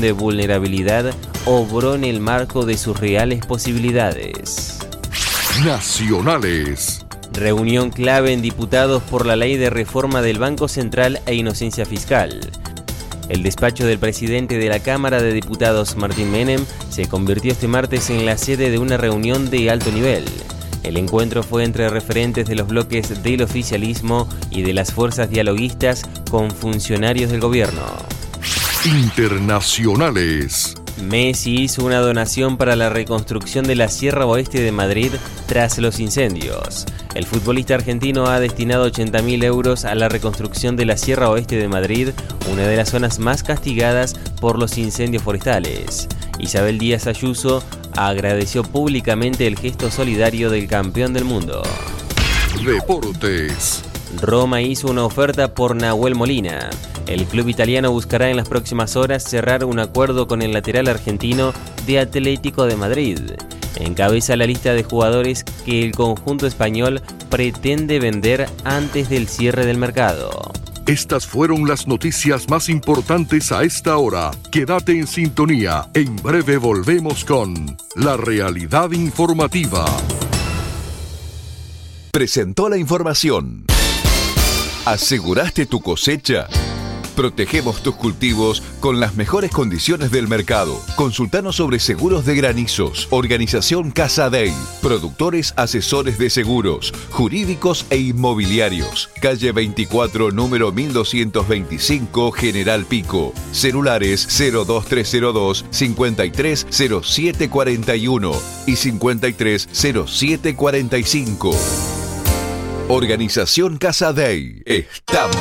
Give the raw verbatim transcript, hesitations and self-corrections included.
de vulnerabilidad obró en el marco de sus reales posibilidades. Nacionales. Reunión clave en diputados por la ley de reforma del Banco Central e inocencia fiscal. El despacho del presidente de la Cámara de Diputados, Martín Menem, se convirtió este martes en la sede de una reunión de alto nivel. El encuentro fue entre referentes de los bloques del oficialismo y de las fuerzas dialoguistas con funcionarios del gobierno. Internacionales. Messi hizo una donación para la reconstrucción de la Sierra Oeste de Madrid tras los incendios. El futbolista argentino ha destinado ochenta mil euros a la reconstrucción de la Sierra Oeste de Madrid, una de las zonas más castigadas por los incendios forestales. Isabel Díaz Ayuso agradeció públicamente el gesto solidario del campeón del mundo. Deportes. Roma hizo una oferta por Nahuel Molina. El club italiano buscará en las próximas horas cerrar un acuerdo con el lateral argentino de Atlético de Madrid. Encabeza la lista de jugadores que el conjunto español pretende vender antes del cierre del mercado. Estas fueron las noticias más importantes a esta hora. Quédate en sintonía. En breve volvemos con La Realidad Informativa. Presentó la información. ¿Aseguraste tu cosecha? Protegemos tus cultivos con las mejores condiciones del mercado. Consultanos sobre seguros de granizos. Organización Casadei. Productores asesores de seguros, jurídicos e inmobiliarios. Calle veinticuatro, número mil doscientos veinticinco, General Pico. Celulares cero dos tres cero dos, cincuenta y tres cero siete cuarenta y uno y cincuenta y tres cero siete cuarenta y cinco. Organización Casadei. Estamos